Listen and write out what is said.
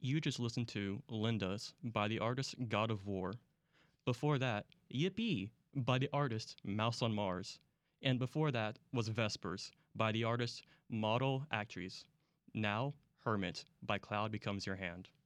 You just listened to Linda's by the artist God of War. Before that, Yippee by the artist Mouse on Mars. And before that was Vespers by the artist Model Actrice. Now, Hermit by Cloud Becomes Your Hand.